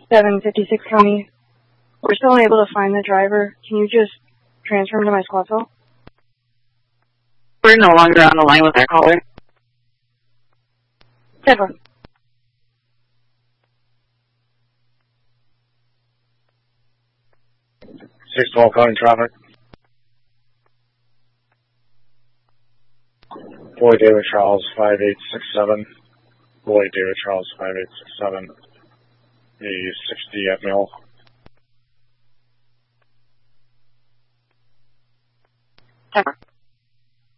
756 County. We're still unable to find the driver. Can you just transfer him to my squad cell? We're no longer on the line with our caller. 10-4. $612 calling traffic. Boy David Charles 5867. Boy David Charles 5867. The 60 at Mill. 10-4.